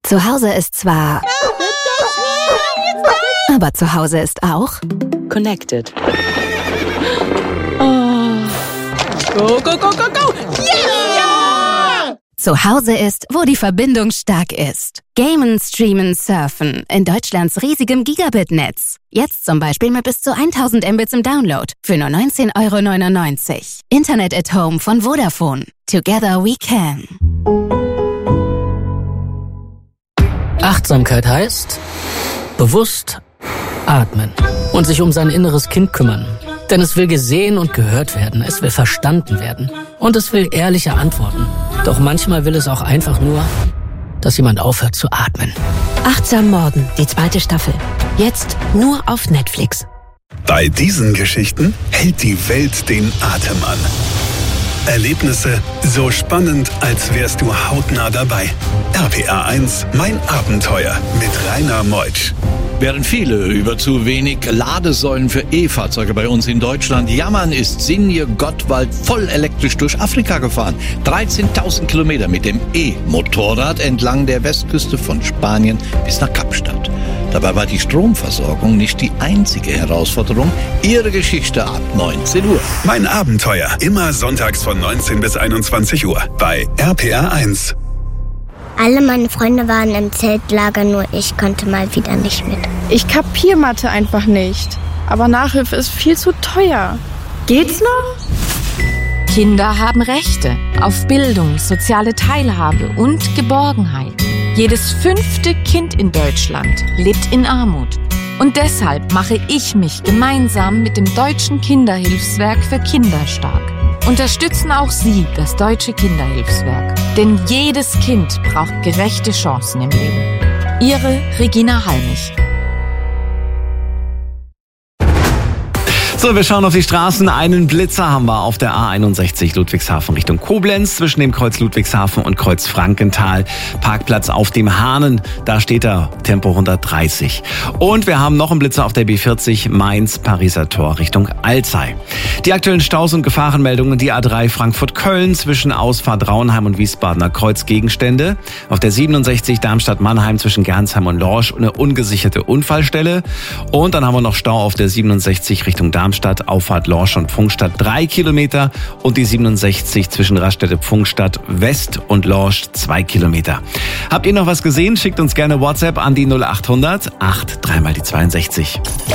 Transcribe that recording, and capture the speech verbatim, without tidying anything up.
Zu Hause ist zwar... Aber zu Hause ist auch... Connected. Oh. Go, go, go, go, go! Yeah! Zu Hause ist, wo die Verbindung stark ist. Gamen, Streamen, Surfen in Deutschlands riesigem Gigabit-Netz. Jetzt zum Beispiel mit bis zu tausend Mbits im Download für nur neunzehn Euro neunundneunzig. Internet at Home von Vodafone. Together we can. Achtsamkeit heißt bewusst atmen und sich um sein inneres Kind kümmern. Denn es will gesehen und gehört werden, es will verstanden werden und es will ehrliche Antworten. Doch manchmal will es auch einfach nur, dass jemand aufhört zu atmen. Achtsam Morden, die zweite Staffel. Jetzt nur auf Netflix. Bei diesen Geschichten hält die Welt den Atem an. Erlebnisse so spannend, als wärst du hautnah dabei. R P R eins, mein Abenteuer mit Rainer Meutsch. Während viele über zu wenig Ladesäulen für E-Fahrzeuge bei uns in Deutschland jammern, ist Sinje Gottwald voll elektrisch durch Afrika gefahren. dreizehntausend Kilometer mit dem E-Motorrad entlang der Westküste von Spanien bis nach Kapstadt. Dabei war die Stromversorgung nicht die einzige Herausforderung. Ihre Geschichte ab neunzehn Uhr. Mein Abenteuer, immer sonntags von neunzehn bis einundzwanzig Uhr bei R P R eins. Alle meine Freunde waren im Zeltlager, nur ich konnte mal wieder nicht mit. Ich kapier Mathe einfach nicht. Aber Nachhilfe ist viel zu teuer. Geht's noch? Kinder haben Rechte auf Bildung, soziale Teilhabe und Geborgenheit. Jedes fünfte Kind in Deutschland lebt in Armut. Und deshalb mache ich mich gemeinsam mit dem Deutschen Kinderhilfswerk für Kinder stark. Unterstützen auch Sie das Deutsche Kinderhilfswerk. Denn jedes Kind braucht gerechte Chancen im Leben. Ihre Regina Halmich. So, wir schauen auf die Straßen. Einen Blitzer haben wir auf der A einundsechzig Ludwigshafen Richtung Koblenz zwischen dem Kreuz Ludwigshafen und Kreuz Frankenthal. Parkplatz auf dem Hahnen, da steht er, Tempo hundertdreißig. Und wir haben noch einen Blitzer auf der B vierzig Mainz-Pariser Tor Richtung Alzey. Die aktuellen Staus und Gefahrenmeldungen, die A drei Frankfurt-Köln zwischen Ausfahrt Raunheim und Wiesbadener Kreuz Gegenstände. Auf der siebenundsechzig Darmstadt-Mannheim zwischen Gernsheim und Lorsch eine ungesicherte Unfallstelle. Und dann haben wir noch Stau auf der siebenundsechzig Richtung Darmstadt. Auffahrt Lorsch und Pfungstadt drei Kilometer und die siebenundsechzig zwischen Raststätte Pfungstadt West und Lorsch zwei Kilometer. Habt ihr noch was gesehen? Schickt uns gerne WhatsApp an die null acht hundert acht drei mal die zweiundsechzig.